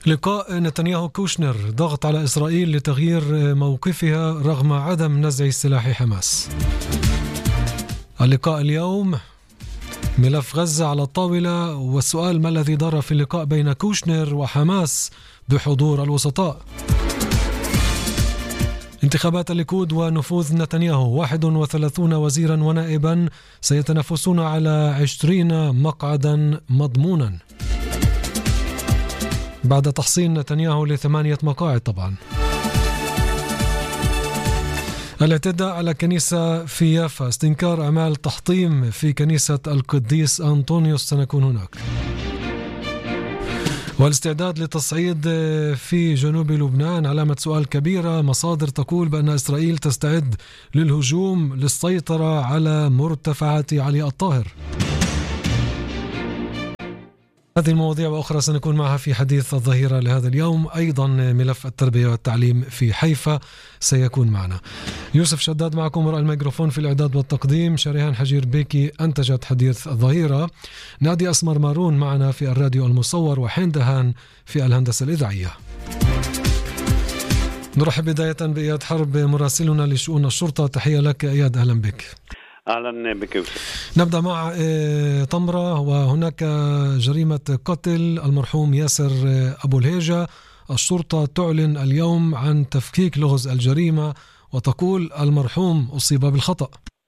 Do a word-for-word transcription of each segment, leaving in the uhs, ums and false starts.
لقاء نتنياهو كوشنر، ضغط على إسرائيل لتغيير موقفها رغم عدم نزع سلاح حماس. اللقاء اليوم ملف غزة على الطاولة، والسؤال: ما الذي دار في اللقاء بين كوشنر وحماس بحضور الوسطاء؟ انتخابات الليكود ونفوذ نتنياهو، واحد وثلاثون وزيرا ونائبا سيتنافسون على عشرين مقعدا مضمونا بعد تحصين نتنياهو لثمانية مقاعد. طبعا الاعتداء على كنيسة في يافا، استنكار أعمال تحطيم في كنيسة القديس أنطونيوس، سنكون هناك. والاستعداد لتصعيد في جنوب لبنان علامة سؤال كبيرة، مصادر تقول بأن إسرائيل تستعد للهجوم للسيطرة على مرتفعات علي الطاهر. هذه المواضيع وأخرى سنكون معها في حديث الظهيرة لهذا اليوم. أيضا ملف التربية والتعليم في حيفا سيكون معنا. يوسف شداد معكم وراء الميكروفون في الإعداد والتقديم. شريهان حجير بيكي أنتجت حديث الظهيرة. نادي أسمر مارون معنا في الراديو المصور، وحين دهان في الهندسة الإذاعية. نرحب بداية بإياد حرب مراسلنا لشؤون الشرطة. تحية لك إياد، أهلا بك. أهلا بك. نبدأ مع طمرة، وهناك جريمة قتل المرحوم ياسر أبو الهيجة. الشرطة تعلن اليوم عن تفكيك لغز الجريمة وتقول المرحوم أصيب بالخطأ.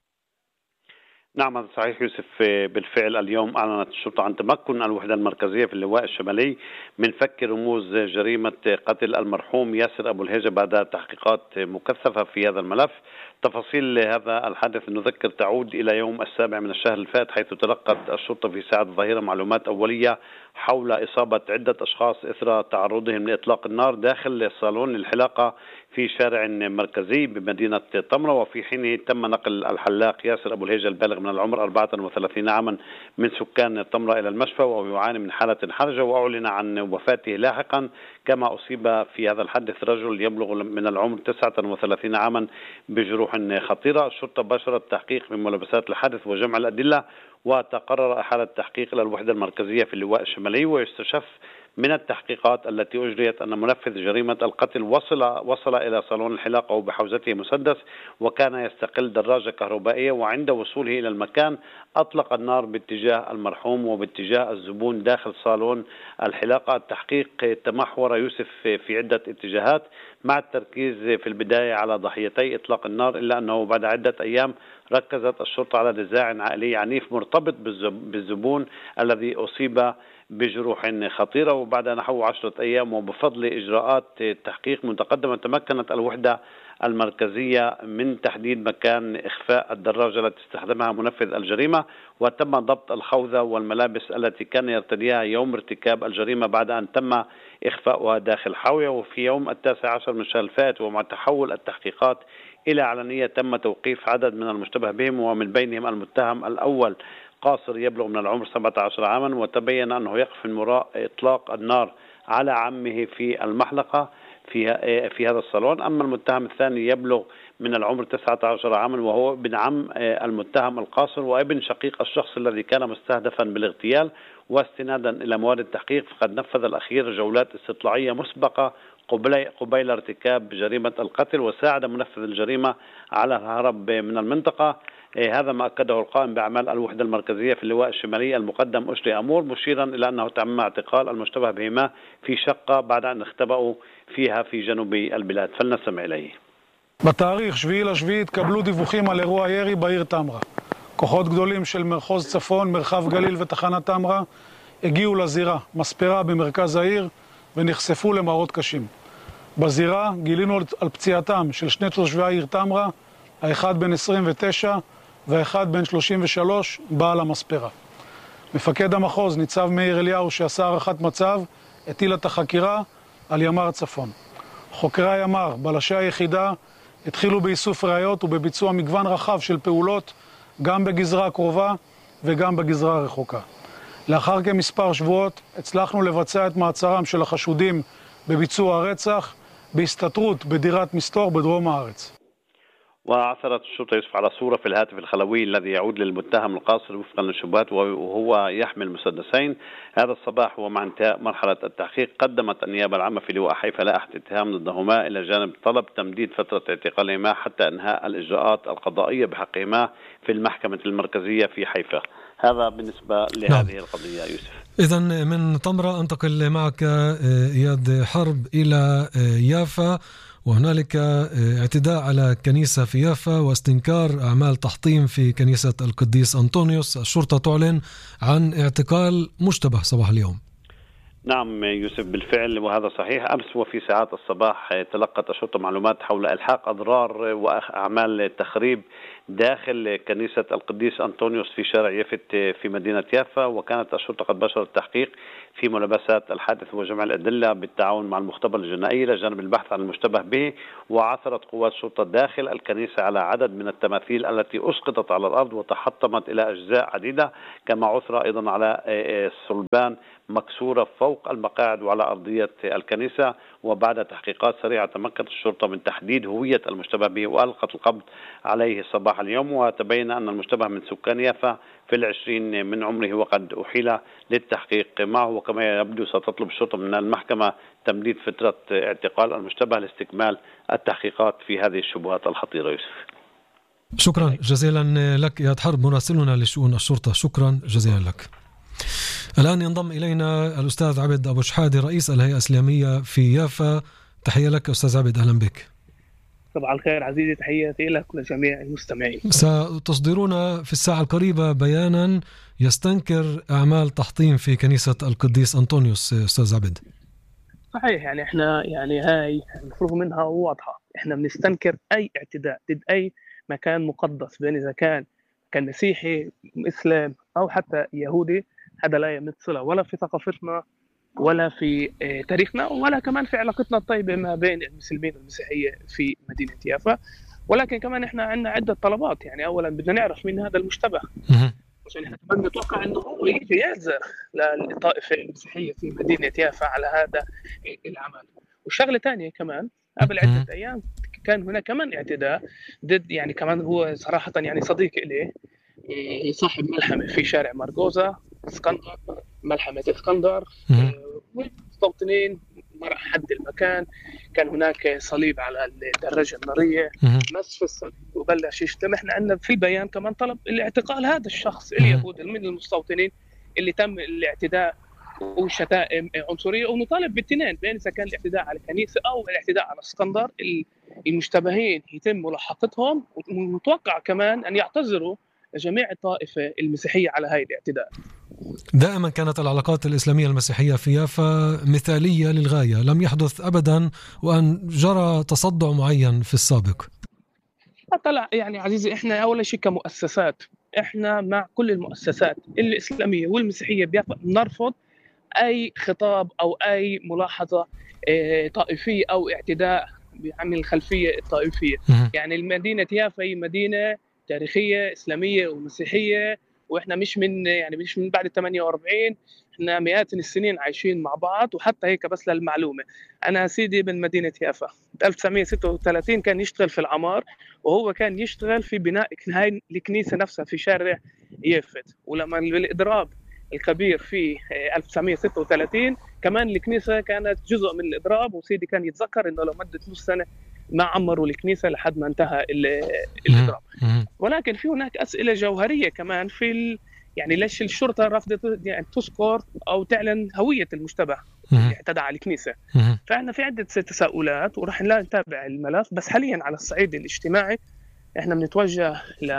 نعم هذا صحيح يوسف. بالفعل اليوم أعلنت الشرطة عن تمكن الوحدة المركزية في اللواء الشمالي من فك رموز جريمة قتل المرحوم ياسر أبو الهيجة بعد تحقيقات مكثفة في هذا الملف. تفاصيل هذا الحادث نذكر تعود إلى يوم السابع من الشهر الفات، حيث تلقت الشرطة في ساعة الظهيرة معلومات أولية حول إصابة عدة أشخاص إثر تعرضهم لإطلاق النار داخل صالون الحلاقة في شارع مركزي بمدينة طمرة. وفي حينه تم نقل الحلاق ياسر أبو الهيجة البالغ من العمر أربعة وثلاثين عاما من سكان طمرة إلى المشفى وهو يعاني من حالة حرجة، وأعلن عن وفاته لاحقا. كما أصيب في هذا الحادث رجل يبلغ من العمر تسعة وثلاثين عاما بجروح خطيرة. الشرطة باشرت التحقيق من ملابسات الحادث وجمع الأدلة، وتقرر إحالة التحقيق إلى الوحدة المركزية في اللواء الشمالي. ويستشف من التحقيقات التي أجريت أن منفذ جريمة القتل وصل وصل إلى صالون الحلاقة وبحوزته مسدس، وكان يستقل دراجة كهربائية، وعند وصوله إلى المكان أطلق النار باتجاه المرحوم وباتجاه الزبون داخل صالون الحلاقة. التحقيق تمحور يوسف في عدة اتجاهات مع التركيز في البداية على ضحيتي إطلاق النار، إلا أنه بعد عدة أيام ركزت الشرطة على نزاع عائلي عنيف مرتبط بالزبون الذي أصيب بجروح خطيرة. وبعد نحو عشرة أيام وبفضل إجراءات تحقيق متقدمة تمكنت الوحدة المركزية من تحديد مكان إخفاء الدراجة التي استخدمها منفذ الجريمة، وتم ضبط الخوذة والملابس التي كان يرتديها يوم ارتكاب الجريمة بعد أن تم إخفاؤها داخل حاوية. وفي يوم التاسع عشر من الشهر الفات ومع تحول التحقيقات إلى علنية تم توقيف عدد من المشتبه بهم، ومن بينهم المتهم الأول قاصر يبلغ من العمر سبعة عشر عاما، وتبين أنه يقف من وراء إطلاق النار على عمه في المحلقة في في هذا الصالون. أما المتهم الثاني يبلغ من العمر تسعة عشر عاما وهو ابن عم المتهم القاصر وابن شقيق الشخص الذي كان مستهدفا بالاغتيال. واستنادا إلى مواد التحقيق فقد نفذ الأخير جولات استطلاعية مسبقة قبيل قبيل ارتكاب جريمة القتل، وساعد منفذ الجريمة على الهرب من المنطقة. هذا ما أكده القائم بأعمال الوحدة المركزية في اللواء الشمالي المقدم أشري أمور، مشيرا إلى أنه تم اعتقال المشتبه بهما في شقة بعد أن اختبأوا فيها في جنوب البلاد. فلنستمع إليه. בתאריך שביעי לשביעי התקבלו דיווחים על אירוע ירי בעיר תמרה. כוחות גדולים של מחוז צפון, מרחב גליל ותחנת תמרה הגיעו לזירה, מספרה במרכז העיר, ונחשפו למראות קשים. בזירה גילינו על פציעתם של שני תושבי העיר תמרה, האחד בן עשרים ותשע והאחד בן שלושים ושלוש, בעל המספרה. מפקד המחוז ניצב מאיר אליהו שעשה הערכת מצב הטיל את החקירה על ימ"ר צפון. חוקרי הימ"ר, בלשי היחידה, התחילו באיסוף ראיות ובביצוע מגוון רחב של פעולות גם בגזרה הקרובה וגם בגזרה הרחוקה. לאחר כמספר שבועות הצלחנו לבצע את מעצרם של החשודים בביצוע הרצח בהסתתרות בדירת מסתור בדרום הארץ. وعثرت الشرطة يوسف على صورة في الهاتف الخلوي الذي يعود للمتهم القاصر وفقا للشبهات وهو يحمل مسدسين. هذا الصباح ومع انتهاء مرحلة التحقيق قدمت النيابة العامة في لواء حيفا لائحة اتهام ضدهما إلى جانب طلب تمديد فترة اعتقالهما حتى إنهاء الإجراءات القضائية بحقهما في المحكمة المركزية في حيفا. هذا بالنسبة لهذه نعم. القضية يوسف. إذن من طمرة أنتقل معك إياد حرب إلى يافا، وهنالك اعتداء على كنيسة في يافا واستنكار أعمال تحطيم في كنيسة القديس أنطونيوس. الشرطة تعلن عن اعتقال مشتبه صباح اليوم. نعم يوسف بالفعل وهذا صحيح. أمس وفي ساعات الصباح تلقت الشرطة معلومات حول إلحاق أضرار وأعمال تخريب داخل كنيسة القديس أنطونيوس في شارع يافت في مدينة يافا، وكانت الشرطة قد بشرت التحقيق في ملابسات الحادث وجمع الأدلة بالتعاون مع المختبر الجنائي لجانب البحث عن المشتبه به. وعثرت قوات الشرطة داخل الكنيسة على عدد من التماثيل التي أسقطت على الأرض وتحطمت إلى أجزاء عديدة، كما عثر أيضا على صلبان مكسورة فوق المقاعد وعلى أرضية الكنيسة. وبعد تحقيقات سريعة تمكنت الشرطة من تحديد هوية المشتبه به وألقت القبض عليه صباح اليوم، وتبين أن المشتبه من سكان يافا في العشرين من عمره وقد أحيل للتحقيق معه. وكما يبدو ستطلب الشرطة من المحكمة تمديد فترة اعتقال المشتبه لاستكمال التحقيقات في هذه الشبهات الخطيرة. يوسف شكرا جزيلا لك إياد حرب مراسلنا لشؤون الشرطة، شكرا جزيلا لك. الآن ينضم إلينا الأستاذ عبد أبو شحادة رئيس الهيئة الإسلامية في يافا. تحية لك أستاذ عبد، أهلا بك. صباح الخير عزيزي، تحياتي لك ولجميع المستمعين. ستصدرون في الساعة القريبة بيانا يستنكر أعمال تحطيم في كنيسة القديس أنطونيوس أستاذ عبد. صحيح، يعني احنا يعني هاي المفروض منها واضحة، احنا بنستنكر أي اعتداء ضد أي مكان مقدس، بين إذا كان كان مسيحي إسلام أو حتى يهودي. هذا لا يمثله ولا في ثقافتنا ولا في تاريخنا ولا كمان في علاقتنا الطيبة ما بين المسلمين والمسيحية في مدينة يافا. ولكن كمان احنا عندنا عدة طلبات. يعني أولا بدنا نعرف مين هذا المشتبه، عشان احنا كمان نتوقع انه هو يجي يعذر للطائفة المسيحية في مدينة يافا على هذا العمل. والشغلة ثانية كمان، قبل عدة أيام كان هناك كمان اعتداء ضد، يعني كمان هو صراحة يعني صديق إليه، صاحب ملحمة في شارع مارغوزا اسكندر، ملحمة اسكندر، مستوطنين مرح حد المكان. كان هناك صليب على الدراجة النارية، مس في الصليب وبلش يشتم. احنا عندنا في البيان كمان طلب الاعتقال هذا الشخص اليهودي من المستوطنين اللي تم الاعتداء وشتائم عنصرية، ونطالب بالاثنين، بين إذا كان الاعتداء على الكنيسة أو الاعتداء على اسكندر. المشتبهين يتم ملاحقتهم، ونتوقع كمان أن يعتذروا جميع الطائفة المسيحية على هاي الاعتداء. دائما كانت العلاقات الإسلامية المسيحية في يافا مثالية للغاية، لم يحدث أبدا وأن جرى تصدع معين في السابق. طلع يعني عزيزي، إحنا أول شيء كمؤسسات إحنا مع كل المؤسسات الإسلامية والمسيحية بيافا نرفض أي خطاب أو أي ملاحظة طائفية أو اعتداء عن الخلفية الطائفية. يعني المدينة يافا هي مدينة تاريخية إسلامية ومسيحية، وإحنا مش من يعني مش من بعد ثمانية وأربعين، إحنا مئات السنين عايشين مع بعض. وحتى هيك بس للمعلومة، أنا سيدي من مدينة يافا ألف وتسعمئة وستة وثلاثين كان يشتغل في العمار، وهو كان يشتغل في بناء هاي الكنيسة نفسها في شارع يافت. ولما الإضراب الكبير في ألف وتسعمئة وستة وثلاثين كمان الكنيسة كانت جزء من الإضراب، وسيدي كان يتذكر إنه لمدة نص سنة ما عمروا الكنيسة لحد ما انتهى الإضراب. ولكن في هناك أسئلة جوهرية كمان في ال... يعني ليش الشرطة رفضت يعني تذكر أو تعلن هوية المشتبه اللي اعتدى على الكنيسة؟ فإحنا في عدة تساؤلات ورح نتابع الملف. بس حاليا على الصعيد الاجتماعي إحنا بنتوجه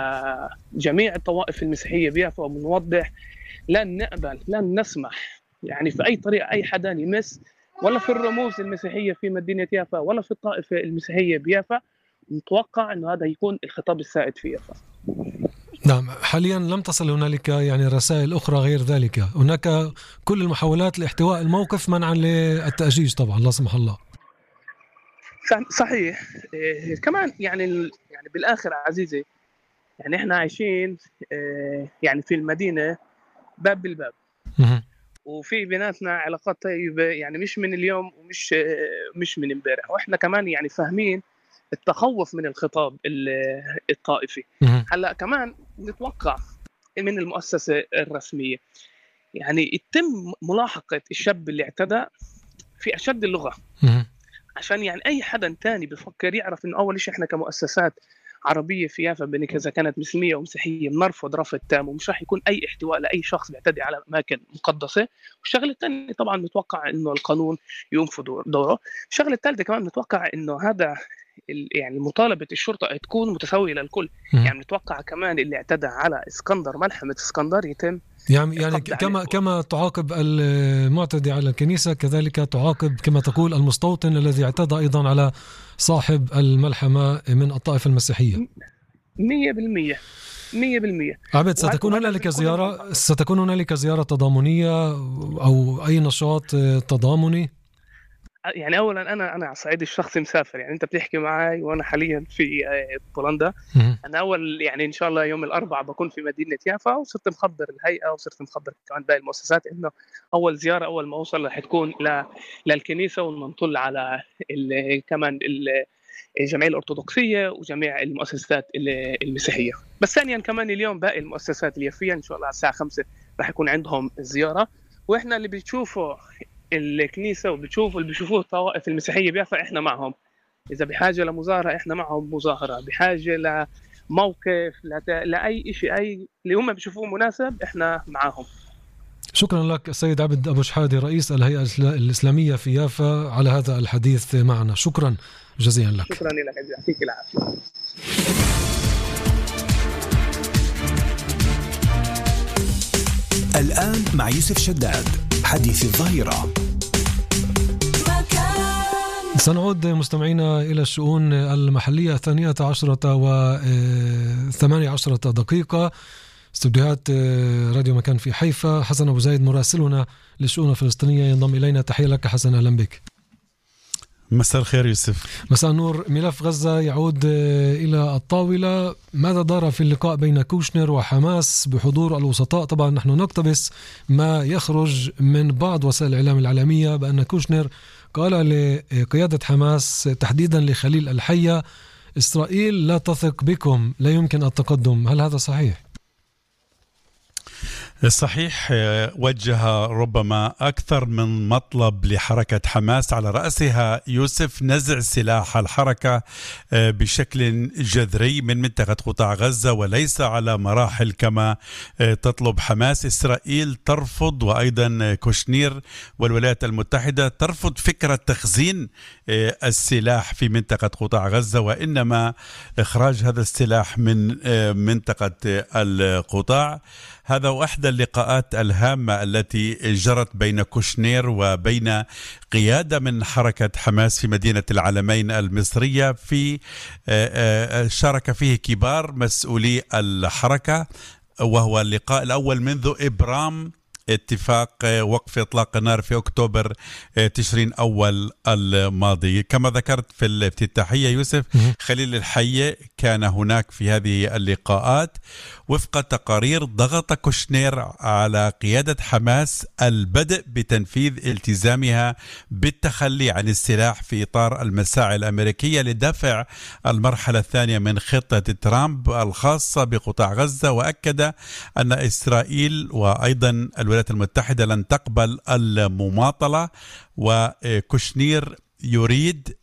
لجميع الطوائف المسيحية بيافا وبنوضح لن نقبل لن نسمح يعني في أي طريقة أي حدا يمس ولا في الرموز المسيحية في مدينة يافا ولا في الطائفة المسيحية بيافا. نتوقع أنه هذا يكون الخطاب السائد في يافا. نعم، حاليا لم تصل هنالك يعني رسائل أخرى غير ذلك. هناك كل المحاولات لاحتواء الموقف منعا للتأجيج طبعا لا سمح الله. صحيح. إيه كمان يعني يعني بالآخر عزيزي، يعني إحنا عايشين إيه يعني في المدينة باب بالباب، وفي بيناتنا علاقات طيبة، يعني مش من اليوم ومش مش من امبارح. واحنا كمان يعني فاهمين التخوف من الخطاب الطائفي. هلا كمان نتوقع من المؤسسة الرسمية يعني يتم ملاحقة الشاب اللي اعتدى في أشد اللغة، عشان يعني أي حدا تاني بفكر يعرف إنه أول شيء إحنا كمؤسسات عربية في يافا بنك إذا كانت مسلمية ومسيحية بنرفض رفض تام، ومش راح يكون أي احتواء لأي شخص بيعتدي على أماكن مقدسة. والشغلة الثانية طبعا نتوقع إنه القانون يقوم في دوره. الشغلة الثالثة كمان نتوقع إنه هذا يعني مطالبة الشرطة تكون متساوية للكل. يعني نتوقع كمان اللي اعتدى على اسكندر ملحمة اسكندر يتم يعني يعني كما كما تعاقب المعتدي على الكنيسة كذلك تعاقب كما تقول المستوطن الذي اعتدى أيضا على صاحب الملحمة من الطائفة المسيحية. مية بالمية مية بالمية. عبد ستكون هنالك زيارة ستكون هنالك زيارة تضامنية أو أي نشاط تضامني؟ يعني اولا انا انا على الصعيد الشخصي مسافر، يعني انت بتحكي معي وانا حاليا في بولندا. انا اول يعني ان شاء الله يوم الاربعاء بكون في مدينه يافا، وصرت مخبر الهيئه وصرت مخبر كمان باقي المؤسسات انه اول زياره اول ما اوصل رح تكون ل للكنيسه، ونطل على ال كمان الجمعيه الارثوذكسيه وجميع المؤسسات المسيحيه. بس ثانيا كمان اليوم باقي المؤسسات اليافيه ان شاء الله على الساعه خمسة رح يكون عندهم زياره، واحنا اللي بتشوفوا الكنيسة وبتشوفوا اللي بيشوفوه الطوائف المسيحية بيافا احنا معهم. إذا بحاجة لمظاهرة احنا معهم مظاهرة، بحاجة لموقف لت... لأي شيء أي اللي هم بيشوفوه مناسب احنا معهم. شكرا لك السيد عبد أبو شحادة رئيس الهيئة الإسلامية في يافا على هذا الحديث معنا. شكرا جزيلا لك. شكرا لك، يعطيك العافية. الآن مع يوسف شداد حديث الظهيرة. سنعود مستمعينا إلى الشؤون المحلية الثانية عشرة وثمانية عشرة دقيقة. استوديوهات راديو مكان في حيفا. حسن أبو زايد مراسلنا للشؤون الفلسطينية ينضم إلينا. تحية لك حسن، أهلا بك. مساء الخير يوسف. مساء النور. ملف غزة يعود إلى الطاولة. ماذا دار في اللقاء بين كوشنر وحماس بحضور الوسطاء؟ طبعا نحن نقتبس ما يخرج من بعض وسائل الإعلام العالمية بأن كوشنر قال لقيادة حماس تحديدا لخليل الحية إسرائيل لا تثق بكم، لا يمكن التقدم. هل هذا صحيح؟ صحيح. وجه ربما أكثر من مطلب لحركة حماس، على رأسها يوسف نزع سلاح الحركة بشكل جذري من منطقة قطاع غزة وليس على مراحل كما تطلب حماس. إسرائيل ترفض، وأيضا كوشنير والولايات المتحدة ترفض فكرة تخزين السلاح في منطقة قطاع غزة، وإنما إخراج هذا السلاح من منطقة القطاع. هذا واحدى اللقاءات الهامة التي جرت بين كوشنير وبين قيادة من حركة حماس في مدينة العلمين المصرية، في شارك فيه كبار مسؤولي الحركة، وهو اللقاء الأول منذ إبرام اتفاق وقف إطلاق النار في أكتوبر تشرين أول الماضي. كما ذكرت في الافتتاحية يوسف، خليل الحية كان هناك في هذه اللقاءات. وفق تقارير ضغط كوشنير على قيادة حماس البدء بتنفيذ التزامها بالتخلي عن السلاح في إطار المساعي الأمريكية لدفع المرحلة الثانية من خطة ترامب الخاصة بقطاع غزة، وأكد أن إسرائيل وأيضا الولايات المتحدة لن تقبل المماطلة. وكوشنير يريد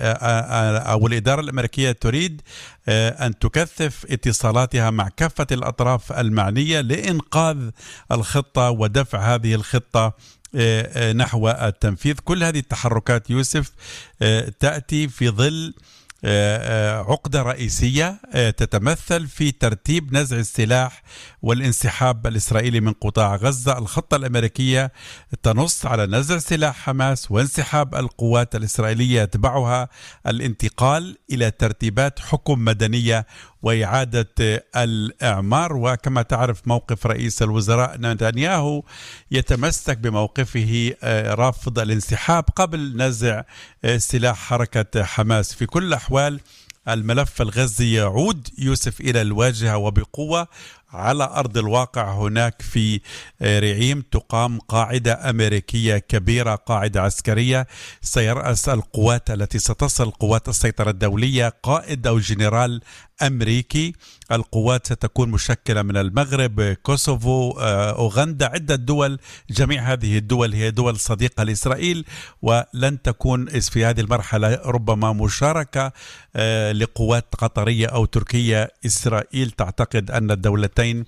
أو الإدارة الأمريكية تريد أن تكثف اتصالاتها مع كافة الأطراف المعنية لإنقاذ الخطة ودفع هذه الخطة نحو التنفيذ. كل هذه التحركات يوسف تأتي في ظل عقدة رئيسية تتمثل في ترتيب نزع السلاح والانسحاب الإسرائيلي من قطاع غزة. الخطة الأمريكية تنص على نزع سلاح حماس وانسحاب القوات الإسرائيلية، يتبعها الانتقال إلى ترتيبات حكم مدنية وإعادة الإعمار. وكما تعرف موقف رئيس الوزراء نتنياهو يتمسك بموقفه رافض الانسحاب قبل نزع سلاح حركة حماس. في كل الأحوال الملف الغزي يعود يوسف إلى الواجهة وبقوة على أرض الواقع هناك في رعيم تقام قاعدة أمريكية كبيرة، قاعدة عسكرية سيرأس القوات التي ستصل قوات السيطرة الدولية قائد أو جنرال أمريكي. القوات ستكون مشكلة من المغرب، كوسوفو، أوغندا، عدة دول. جميع هذه الدول هي دول صديقة لإسرائيل، ولن تكون في هذه المرحلة ربما مشاركة لقوات قطرية أو تركية. إسرائيل تعتقد أن الدولتين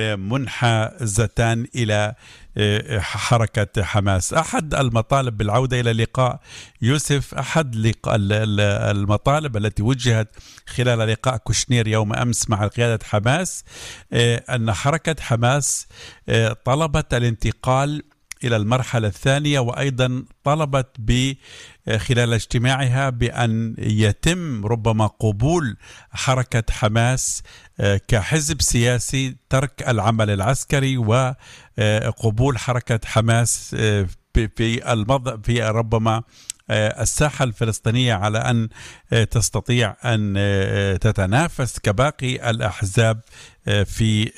منحازتان إلى حركة حماس. أحد المطالب بالعودة إلى اللقاء يوسف، أحد المطالب التي وجهت خلال لقاء كوشنير يوم أمس مع قيادة حماس أن حركة حماس طلبت الانتقال إلى المرحلة الثانية، وأيضا طلبت ب خلال اجتماعها بأن يتم ربما قبول حركة حماس كحزب سياسي، ترك العمل العسكري، وقبول حركة حماس في المض في ربما الساحة الفلسطينية على أن تستطيع أن تتنافس كباقي الأحزاب في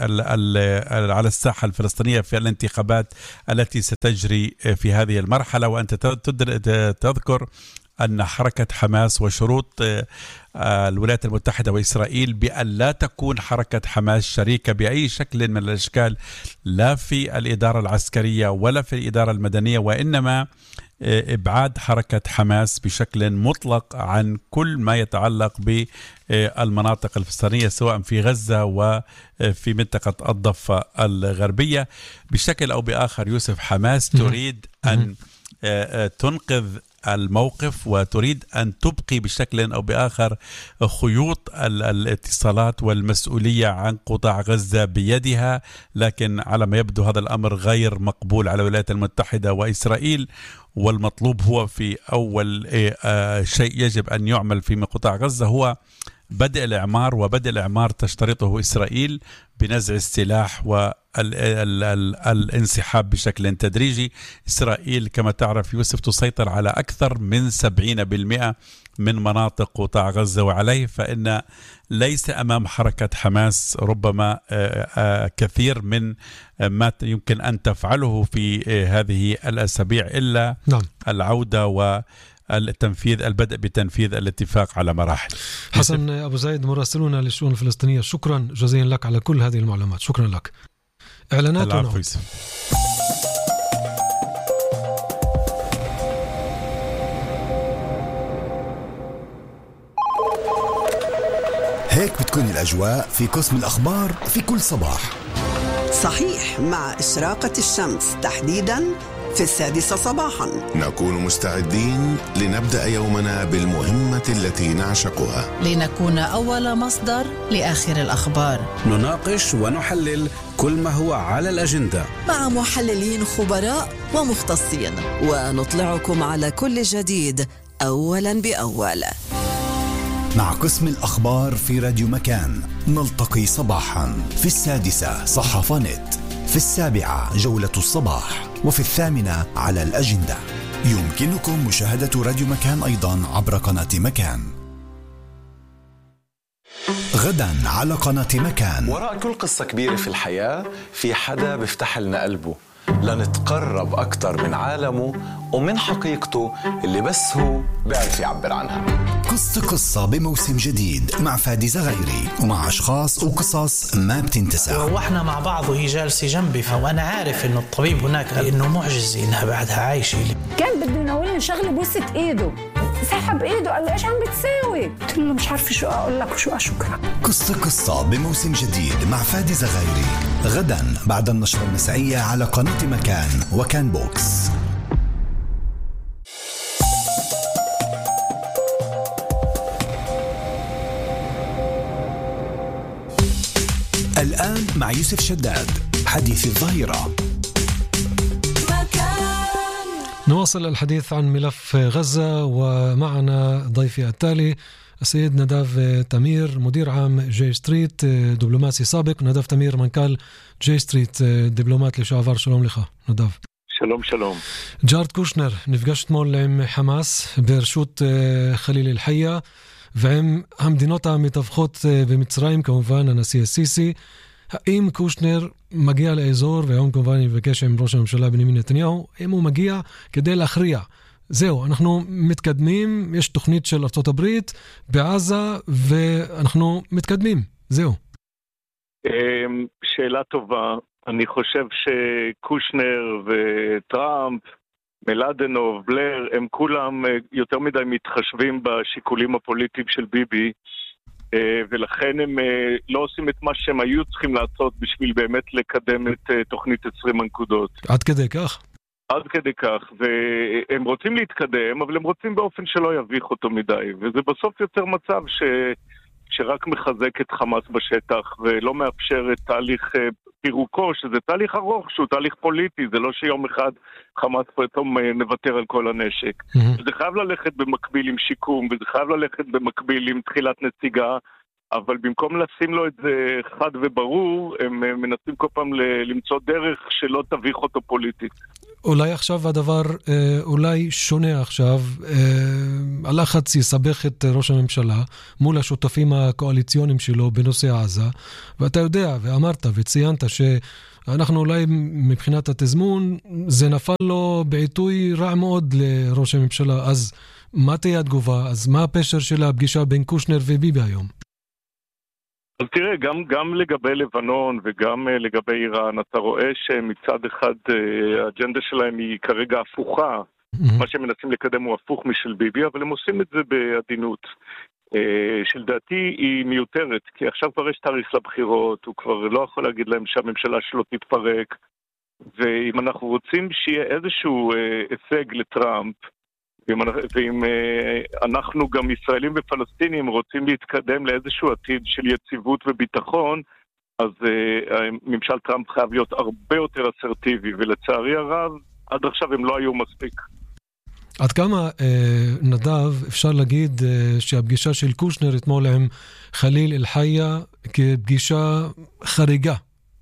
على الساحة الفلسطينية في الانتخابات التي ستجري في هذه المرحلة. وأنت تذكر أن حركة حماس وشروط الولايات المتحدة وإسرائيل بأن لا تكون حركة حماس شريكة بأي شكل من الأشكال، لا في الإدارة العسكرية ولا في الإدارة المدنية، وإنما إبعاد حركة حماس بشكل مطلق عن كل ما يتعلق بالمناطق الفلسطينية سواء في غزة وفي منطقة الضفة الغربية. بشكل أو بآخر يوسف، حماس تريد أن تنقذ الموقف وتريد أن تبقي بشكل أو بآخر خيوط الاتصالات والمسؤولية عن قطاع غزة بيدها، لكن على ما يبدو هذا الأمر غير مقبول على الولايات المتحدة وإسرائيل. والمطلوب هو في أول شيء يجب أن يعمل في قطاع غزة هو بدء الإعمار، وبدء الإعمار تشترطه إسرائيل بنزع السلاح والانسحاب بشكل تدريجي. إسرائيل كما تعرف يوسف تسيطر على أكثر من سبعين بالمئة من مناطق قطاع غزة وعليه، فإن ليس أمام حركة حماس ربما كثير من ما يمكن أن تفعله في هذه الأسابيع إلا نعم. العودة و التنفيذ البدء بتنفيذ الاتفاق على مراحل. حسن أبو زايد مراسلنا للشؤون الفلسطينية، شكرا جزيلا لك على كل هذه المعلومات. شكرا لك. إعلانات ونعود. هيك بتكون الأجواء في قسم الأخبار في كل صباح. صحيح، مع إشراقة الشمس تحديداً في السادسة صباحا نكون مستعدين لنبدأ يومنا بالمهمة التي نعشقها، لنكون أول مصدر لآخر الأخبار. نناقش ونحلل كل ما هو على الأجندة مع محللين خبراء ومختصين، ونطلعكم على كل جديد أولا بأول. مع قسم الأخبار في راديو مكان نلتقي صباحا في السادسة صحافة نت، في السابعة جولة الصباح، وفي الثامنة على الأجندة. يمكنكم مشاهدة راديو مكان أيضا عبر قناة مكان. غدا على قناة مكان. وراء كل قصة كبيرة في الحياة في حدا بيفتح لنا قلبه لنتقرب أكتر من عالمه ومن حقيقته اللي بس هو بيعرف يعبر عنها. قصة قصة بموسم جديد مع فادي زغيري ومع أشخاص وقصص ما بتنتسى. وإحنا مع بعض وهي جالسة جنبي، فأنا عارف إنه الطبيب هناك إنه معجزة إنها بعدها عايشة. كان بده يناولني شغلة بوسة إيده، سحب إيده قال لي إيش عم بتساوي؟ قلت له مش عارفة شو أقول لك وشو أشكرك. قصة قصة بموسم جديد مع فادي زغيري غدا بعد النشرة المسائية على قناة مكان وكان بوكس. الآن مع يوسف شداد حديث الظهيرة. نواصل الحديث عن ملف غزة، ومعنا ضيفي التالي السيد نداف تمير مدير عام جي ستريت، دبلوماسي سابق. نداف تمير منكال جي ستريت دبلومات לשעבר. שלום לך נדב. שלום שלום. ג'ארד קושנר נפגש אתמול עם חמאס ברשות חליל אל-חיה ועם המדינות המתווכות במצרים, כמובן הנשיא הסיסי. האם קושנר מגיע לאזור, והיום כמובן יבקש עם ראש הממשלה בנימין נתניהו, אם הוא מגיע כדי להכריע. זהו, אנחנו מתקדמים, יש תוכנית של ארצות הברית בעזה, ואנחנו מתקדמים, זהו. שאלה טובה. אני חושב שקושנר וטראמפ, מלאדנוב, בלר, הם כולם יותר מדי מתחשבים בשיקולים הפוליטיים של ביבי, ולכן הם לא עושים את מה שהם היו צריכים לעשות בשביל באמת לקדם את תוכנית עשרים הנקודות. עד כדי כך? עד כדי כך, והם רוצים להתקדם, אבל הם רוצים באופן שלא יביך אותו מדי, וזה בסוף יוצר מצב ש... שרק מחזק את חמאס בשטח, ולא מאפשר את תהליך פירוקו, שזה תהליך ארוך, שהוא תהליך פוליטי, זה לא שיום אחד חמאס פתאום נוותר על כל הנשק. Mm-hmm. זה חייב ללכת במקביל עם שיקום, וזה חייב ללכת במקביל עם תחילת נסיגה, אבל במקום לשים לו את זה חד וברור, הם מנסים כל פעם למצוא דרך שלא תביך אותו פוליטית. אולי עכשיו הדבר, אולי שונה עכשיו, הלחץ יסבך את ראש הממשלה מול השותפים הקואליציוניים שלו בנושא עזה, ואתה יודע, ואמרת וציינת שאנחנו אולי מבחינת התזמון, זה נפל לו בעיתוי רע מאוד לראש הממשלה, אז מה תהיה התגובה? אז מה הפשר של הפגישה בין קושנר וביבי היום? אז תראה, גם, גם לגבי לבנון וגם לגבי איראן, אתה רואה שמצד אחד האג'נדה שלהם היא כרגע הפוכה. Mm-hmm. מה שהם מנסים לקדם הוא הפוך משל ביבי, אבל הם עושים את זה בעדינות. שלדעתי היא מיותרת, כי עכשיו כבר יש תאריך לבחירות, הוא כבר לא יכול להגיד להם שהממשלה שלו תתפרק, ואם אנחנו רוצים שיהיה איזשהו הישג לטראמפ, ואם אנחנו גם ישראלים ופלסטינים רוצים להתקדם לאיזשהו עתיד של יציבות וביטחון, אז ממשל טראמפ חייב להיות הרבה יותר אסרטיבי, ולצערי הרב, עד עכשיו הם לא היו מספיק. עד כמה, נדב, אפשר להגיד שהפגישה של קושנר אתמול עם חליל אל-חיה כפגישה חריגה?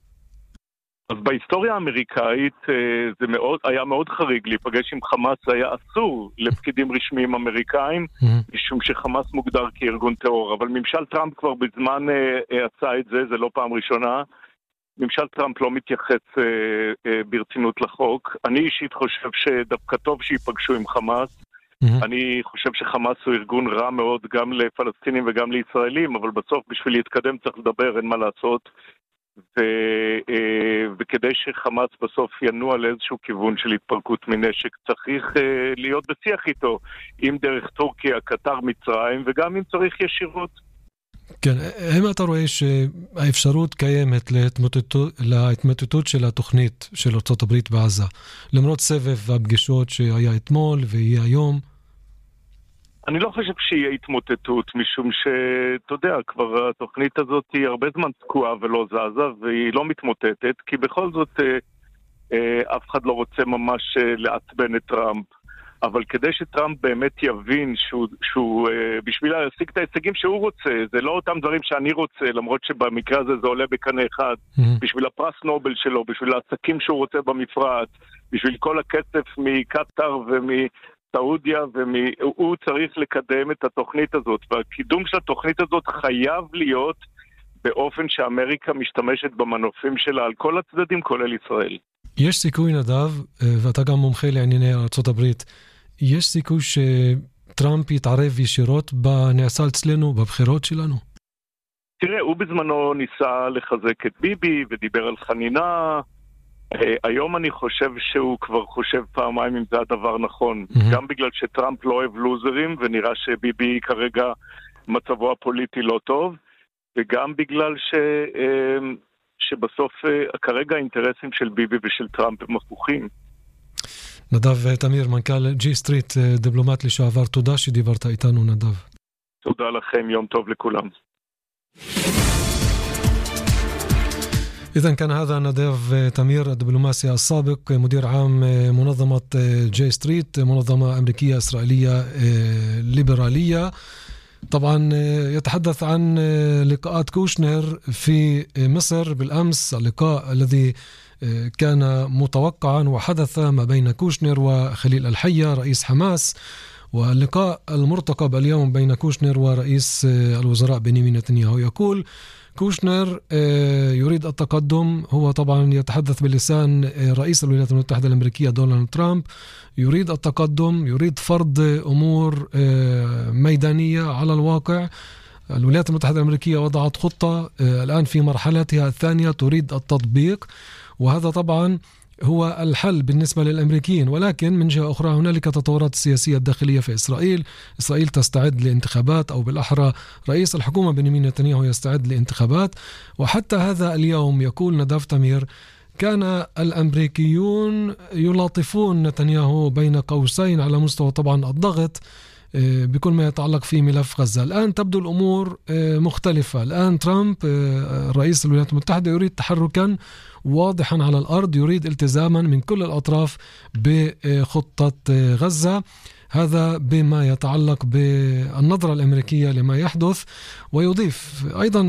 אז בהיסטוריה האמריקאית זה מאוד, היה מאוד חריג להיפגש עם חמאס, זה היה אסור לפקידים רשמיים אמריקאים, משום שחמאס מוגדר כארגון טרור, אבל ממשל טראמפ כבר בזמן עשה את זה, זה לא פעם ראשונה, ממשל טראמפ לא מתייחס ברצינות לחוק. אני אישית חושב שדווקא טוב שיפגשו עם חמאס, אני חושב שחמאס הוא ארגון רע מאוד גם לפלסטינים וגם לישראלים, אבל בסוף בשביל להתקדם צריך לדבר, אין מה לעשות. ו, וכדי שחמאס בסוף ינוע לאיזשהו כיוון של התפרקות מנשק, צריך להיות בשיח איתו, אם דרך טורקיה, קטר, מצרים, וגם אם צריך ישירות. כן, האם אתה רואה שהאפשרות קיימת להתמוטטות, להתמוטטות של התוכנית של ארצות הברית בעזה, למרות סבב הפגישות שהיה אתמול ויהיה היום? אני לא חושב שיהיה התמוטטות, משום שאתה יודע, כבר התוכנית הזאת היא הרבה זמן תקועה ולא זזה, והיא לא מתמוטטת, כי בכל זאת אה, אה, אף אחד לא רוצה ממש אה, לעצבן את טראמפ. אבל כדי שטראמפ באמת יבין שהוא, שהוא אה, בשביל להשיג את ההישגים שהוא רוצה, זה לא אותם דברים שאני רוצה, למרות שבמקרה הזה זה עולה בקנה אחד, mm-hmm. בשביל הפרס נובל שלו, בשביל העסקים שהוא רוצה במפרץ, בשביל כל הכסף מקטר ומ... סעודיה, והוא צריך לקדם את התוכנית הזאת, והקידום של התוכנית הזאת חייב להיות באופן שאמריקה משתמשת במנופים שלה על כל הצדדים, כולל ישראל. יש סיכוי, נדב, ואתה גם מומחה לענייני ארצות הברית, יש סיכוי שטראמפ יתערב ישירות בנעשה אצלנו, בבחירות שלנו? תראה, הוא בזמנו ניסה לחזק את ביבי ודיבר על חנינה, היום אני חושב שהוא כבר חושב פעמיים אם זה הדבר נכון, mm-hmm. גם בגלל שטראמפ לא אוהב לוזרים ונראה שביבי כרגע מצבו הפוליטי לא טוב, וגם בגלל ש... שבסוף כרגע האינטרסים של ביבי ושל טראמפ הם הפוכים. נדב תמיר, מנכ"ל ג'י סטריט, דיפלומט לשעבר, תודה שדיברת איתנו, נדב. תודה לכם, יום טוב לכולם. إذن كان هذا نداف تمير الدبلوماسي السابق مدير عام منظمة جي ستريت، منظمة أمريكية إسرائيلية ليبرالية. طبعا يتحدث عن لقاءات كوشنر في مصر بالأمس، اللقاء الذي كان متوقعا وحدث ما بين كوشنر وخليل الحية رئيس حماس، واللقاء المرتقب اليوم بين كوشنر ورئيس الوزراء بنيامين نتنياهو. يقول كوشنر يريد التقدم، هو طبعا يتحدث بلسان رئيس الولايات المتحدة الأمريكية دونالد ترامب، يريد التقدم، يريد فرض أمور ميدانية على الواقع. الولايات المتحدة الأمريكية وضعت خطة الآن في مرحلتها الثانية تريد التطبيق، وهذا طبعا هو الحل بالنسبة للأمريكيين. ولكن من جهة أخرى هنالك تطورات سياسية داخلية في إسرائيل. إسرائيل تستعد لانتخابات، أو بالأحرى رئيس الحكومة بنيامين نتنياهو يستعد لانتخابات. وحتى هذا اليوم يقول نداف تمير كان الأمريكيون يلاطفون نتنياهو بين قوسين على مستوى طبعا الضغط بكل ما يتعلق في ملف غزة. الآن تبدو الأمور مختلفة. الآن ترامب رئيس الولايات المتحدة يريد تحركا واضحا على الأرض، يريد التزاما من كل الأطراف بخطة غزة. هذا بما يتعلق بالنظرة الأمريكية لما يحدث. ويضيف أيضا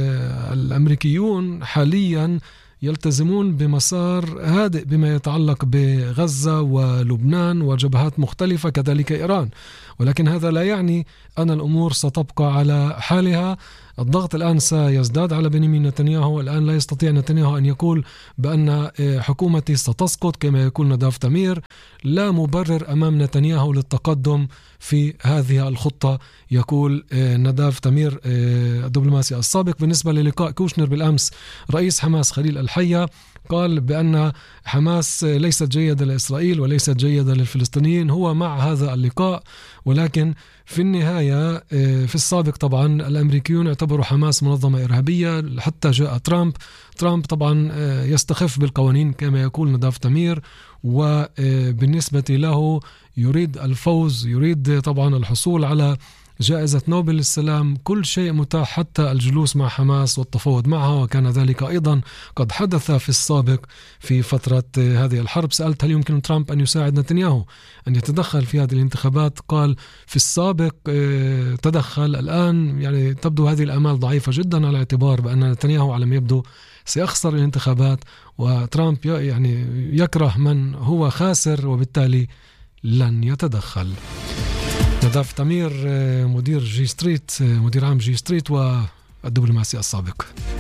الأمريكيون حاليا يلتزمون بمسار هادئ بما يتعلق بغزة ولبنان وجبهات مختلفة، كذلك إيران، ولكن هذا لا يعني أن الأمور ستبقى على حالها. الضغط الآن سيزداد على بنيامين نتنياهو. الآن لا يستطيع نتنياهو أن يقول بأن حكومتي ستسقط كما يقول نداف تمير. لا مبرر أمام نتنياهو للتقدم في هذه الخطة، يقول نداف تمير الدبلوماسي السابق. بالنسبة للقاء كوشنر بالأمس رئيس حماس خليل الحية قال بأن حماس ليست جيدة لإسرائيل وليست جيدة للفلسطينيين. هو مع هذا اللقاء، ولكن في النهاية في السابق طبعا الأمريكيون اعتبروا حماس منظمة إرهابية حتى جاء ترامب. ترامب طبعا يستخف بالقوانين كما يقول نداف تمير، وبالنسبة له يريد الفوز، يريد طبعا الحصول على جائزة نوبل للسلام. كل شيء متاح حتى الجلوس مع حماس والتفاوض معها، وكان ذلك أيضا قد حدث في السابق في فترة هذه الحرب. سألت هل يمكن ترامب أن يساعد نتنياهو أن يتدخل في هذه الانتخابات؟ قال في السابق تدخل، الآن يعني تبدو هذه الآمال ضعيفة جدا على اعتبار بأن نتنياهو على ما يبدو سيخسر الانتخابات، وترامب يعني يكره من هو خاسر وبالتالي لن يتدخل. نداف تمير مدير جي ستريت، مدير عام جي ستريت والدبلوماسي السابق.